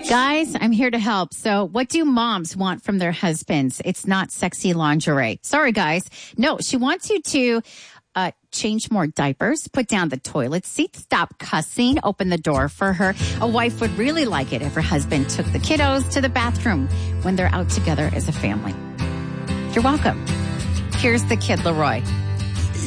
Guys, I'm here to help. So what do moms want from their husbands? It's not sexy lingerie. Sorry, guys. No, she wants you to change more diapers, put down the toilet seat, stop cussing, open the door for her. A wife would really like it if her husband took the kiddos to the bathroom when they're out together as a family. You're welcome. Here's the Kid Leroy.